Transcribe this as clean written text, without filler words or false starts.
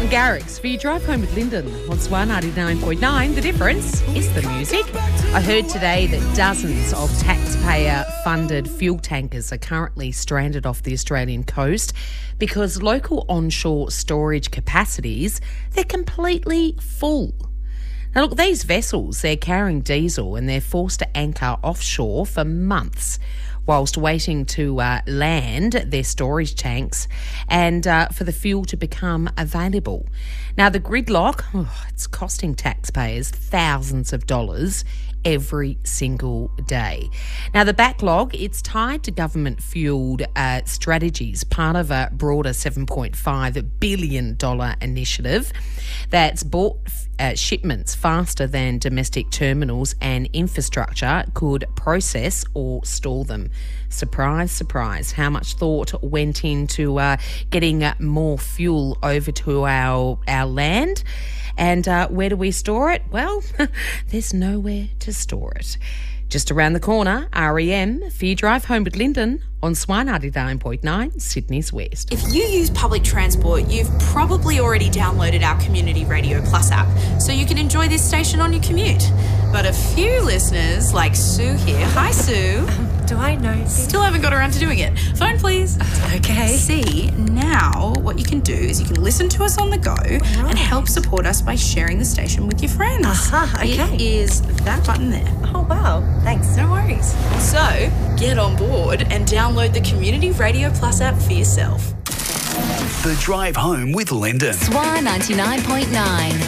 Garrix for your drive home with Lyndon on Swan 99.9. The difference is the music. I heard today that dozens of taxpayer-funded fuel tankers are currently stranded off the Australian coast because local onshore storage capacities, they're completely full. Now look, these vessels, they're carrying diesel and they're forced to anchor offshore for months whilst waiting to land their storage tanks and for the fuel to become available. Now, the gridlock, it's costing taxpayers thousands of dollars every single day. Now, the backlog, it's tied to government-fuelled strategies, part of a broader $7.5 billion initiative that's bought shipments faster than domestic terminals and infrastructure could process or store them. Surprise, surprise, how much thought went into getting more fuel over to our land. And where do we store it? Well, there's nowhere to store it. Just around the corner, REM for your drive home with Lyndon on Swan 99.9, Sydney's West. If you use public transport, you've probably already downloaded our Community Radio Plus app, so you can enjoy this station on your commute. But a few listeners, like Sue here, hi Sue. Do I know? Still haven't got around to doing it. Phone please. Okay. See, now what you can do is you can listen to us on the go and help support us by sharing the station with your friends. Okay. It is that button there. Oh, wow. Thanks. No worries. So, get on board and download the Community Radio Plus app for yourself. The Drive Home with Lyndon. Swan 99.9.